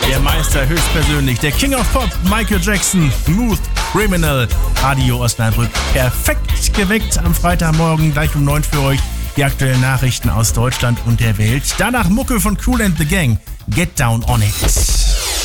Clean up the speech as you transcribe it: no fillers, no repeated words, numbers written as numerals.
Der Meister höchstpersönlich, der King of Pop, Michael Jackson, Smooth Criminal, Radio Osnabrück. Perfekt geweckt am Freitagmorgen, gleich um 9 für euch. Die aktuellen Nachrichten aus Deutschland und der Welt. Danach Mucke von Kool and the Gang. Get down on it.